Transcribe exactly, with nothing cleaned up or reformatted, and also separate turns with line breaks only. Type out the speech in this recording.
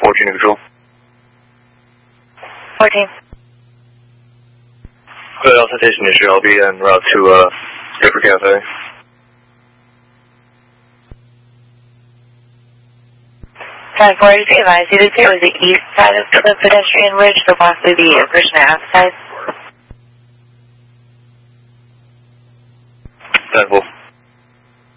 fourteen neutral.
fourteen.
Good, all citation issue. I'll be en route to uh, Skipper Cafe.
ten four, just be advised, either two is the east side of the pedestrian bridge, so possibly the Krishna Ave side.
ten four.